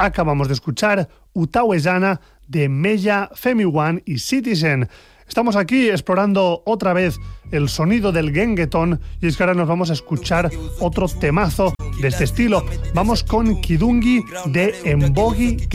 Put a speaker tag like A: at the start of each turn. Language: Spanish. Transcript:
A: acabamos de escuchar Utawezana de Mella, Femi One y Citizen. Estamos aquí explorando otra vez el sonido del gengetón y es que ahora nos vamos a escuchar otro temazo de este estilo. Vamos con Kidungi de Mbogi